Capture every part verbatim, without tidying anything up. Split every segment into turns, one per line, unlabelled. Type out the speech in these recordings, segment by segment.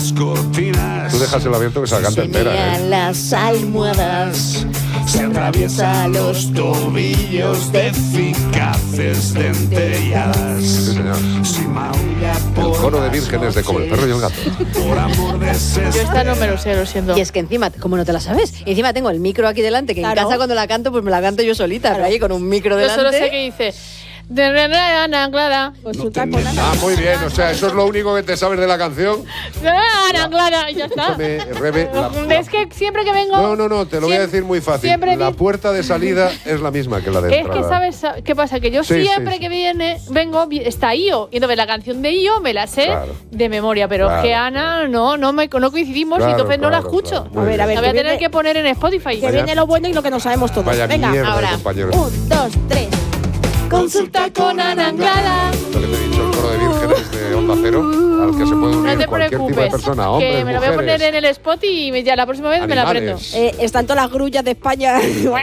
las cortinas.
Tú déjaselo abierto que se la canta entera, ¿eh?
Las almohadas, se atraviesa los tobillos de eficaces dentelladas.
Sí, señor.
Si maulla
El
por
coro de
las
vírgenes de Como el perro y el gato.
por amor de
Yo esta no me lo sé, lo siento.
Y es que encima, como no te la sabes, y encima tengo el micro aquí delante, que
Claro.
en casa cuando la canto, pues me la canto yo solita,
Claro.
pero ahí con un micro
Yo
delante.
solo sé que dice... De Ana Clara.
Consulta con Ana.
Ah, muy bien, o sea, eso es lo único que te sabes de la canción.
De Ana Clara, y ya está.
Escúchame, Rebe, la- la-
Es que siempre que vengo...
No, no, no, te lo voy a
Siem-
decir muy fácil.
siempre
La
di-
puerta de salida es la misma que la de
Es
entrada.
que, ¿sabes qué pasa? Que yo
Sí,
siempre
sí, sí.
que viene, vengo, vi- está I O. Y entonces la canción de I O me la sé
Claro.
de memoria. Pero
Claro,
que Ana no, no, me, no coincidimos
Claro,
y entonces no la
claro,
escucho.
claro. Muy
A ver, a
bien.
ver,
La voy a
que
tener
viene-
que poner en Spotify.
Que viene lo bueno y lo que no sabemos todos.
Vaya
Venga,
mierda de
ahora.
compañeros.
Un, dos, tres.
Consulta con Ana Anglada.
Lo que te he dicho, el coro de vírgenes de Onda Cero, al que se puede unir
No te
cualquier tipo de
preocupes.
persona, hombres,
que me lo voy a
mujeres,
poner en el spot y me- ya la próxima vez me la aprendo.
animales.
Eh, están todas las grullas de España.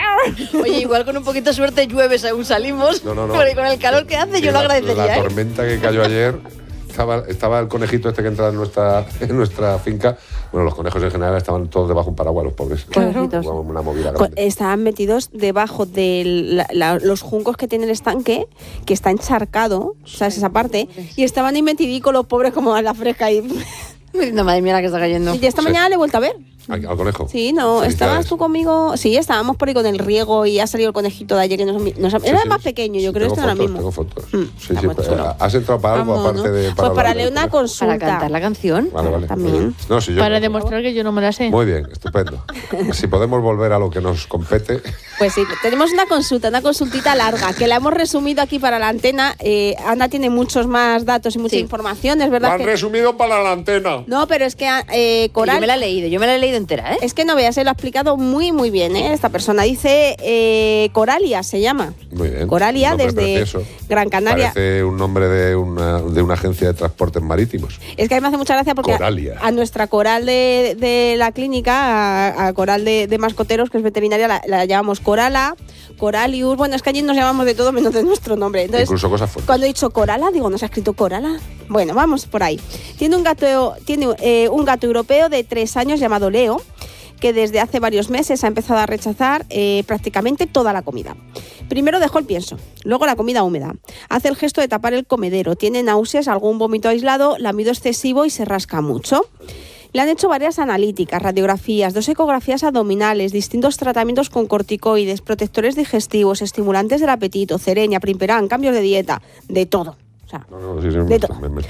Oye, igual con un poquito de suerte llueve según salimos.
No, no, no.
Porque con el calor que hace
Sí,
yo lo
la-
agradecería,
La
¿eh?
tormenta que cayó ayer, estaba, estaba el conejito este que entra en nuestra, en nuestra finca. Bueno, los conejos en general estaban todos debajo de un paraguas, los pobres.
Pobrecitos.
Como una movida
Co-
grande.
Estaban metidos debajo de la- la- los juncos que tiene el estanque, que está encharcado, ¿sabes? Esa parte. Y estaban ahí metidicos los pobres como a la fresca. Y,
No, madre mía, la que está cayendo.
y esta
Sí.
mañana le he vuelto a ver.
Al, al conejo.
Sí, no,
Felicidades.
estabas tú conmigo. Sí, estábamos por ahí con el riego y ha salido el conejito de ayer que nos, nos-
Sí,
era
sí.
más pequeño, yo
Sí,
creo,
tengo
este ahora
fotos,
mismo.
Tengo fotos.
Mm,
Sí, sí,
está muy
pues,
chulo.
¿has entrado para algo
Vámonos.
aparte de para
Pues para
hablar
leer
del
una
conejo?
consulta.
Para cantar la canción.
Vale, vale.
También.
muy bien. No, si yo
Para
no.
demostrar que yo no me la sé.
Muy bien, estupendo. Si podemos volver a lo que nos compete.
Pues sí, tenemos una consulta, una consultita larga, que la hemos resumido aquí para la antena. Eh, Ana tiene muchos más datos y mucha
Sí.
información, es
Lo
verdad
han
que...
resumido para la antena.
No, pero es que eh, Coral...
Yo me la he leído, yo me la he leído entera, ¿eh?
Es que no veas, se lo ha explicado muy, muy bien, ¿eh? Esta persona dice eh, Coralia, se llama.
Muy bien.
Coralia,
Un nombre
desde
precioso.
Gran Canaria.
Parece un nombre de una, de una agencia de transportes marítimos.
Es que a mí me hace mucha gracia porque a,
Coralia.
a nuestra coral de, de la clínica, a, a coral de, de mascoteros, que es veterinaria, la, la llamamos Corala, Coralius. Bueno, es que allí nos llamamos de todo menos de nuestro nombre. Entonces,
Incluso cosas fuertes.
cuando he dicho Corala, digo, ¿no se ha escrito Corala? Bueno, vamos por ahí. Tiene un gato, tiene, eh, un gato europeo de tres años llamado Leo, que desde hace varios meses ha empezado a rechazar eh, prácticamente toda la comida. Primero dejó el pienso, luego la comida húmeda. Hace el gesto de tapar el comedero, tiene náuseas, algún vómito aislado, lamido excesivo y se rasca mucho. Le han hecho varias analíticas, radiografías, dos ecografías abdominales, distintos tratamientos con corticoides, protectores digestivos, estimulantes del apetito, cereña, primperán, cambios de dieta, de todo. O sea,
No, no, sí, sí,
de
me,
todo.
me- me-